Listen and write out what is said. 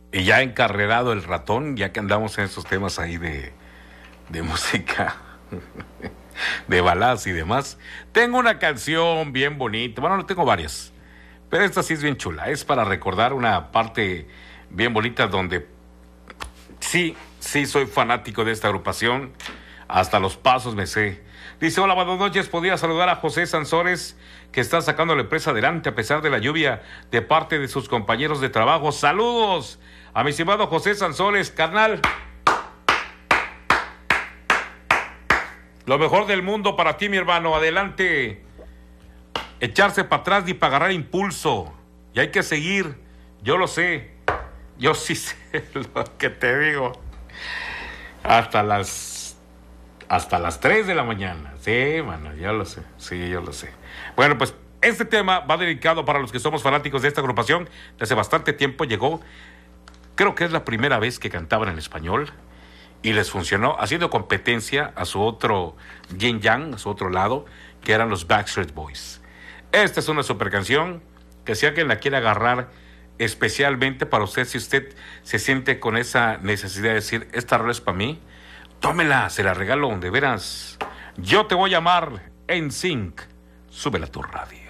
Y ya encarrerado el ratón, ya que andamos en esos temas ahí de música, de baladas y demás, tengo una canción bien bonita. Bueno, no tengo varias, pero esta sí es bien chula. Es para recordar una parte bien bonita donde sí soy fanático de esta agrupación. Hasta los pasos me sé. Dice: hola, buenas noches. Podría saludar a José Sansores, que está sacando la empresa adelante a pesar de la lluvia, de parte de sus compañeros de trabajo. Saludos a mi estimado José Sansores, carnal. Lo mejor del mundo para ti, mi hermano. Adelante. Echarse para atrás ni para agarrar impulso. Y hay que seguir. Yo lo sé. Yo sí sé lo que te digo. Hasta las 3 de la mañana. Sí, mano, yo lo sé. Sí, yo lo sé. Bueno, pues este tema va dedicado para los que somos fanáticos de esta agrupación. De hace bastante tiempo llegó. Creo que es la primera vez que cantaban en español. Y les funcionó, haciendo competencia a su otro yin yang, a su otro lado, que eran los Backstreet Boys. Esta es una super canción que si alguien la quiere agarrar especialmente para usted, si usted se siente con esa necesidad de decir, esta rola es para mí, tómela, se la regalo, de veras. Yo te voy a amar en Sync. Súbela a tu radio.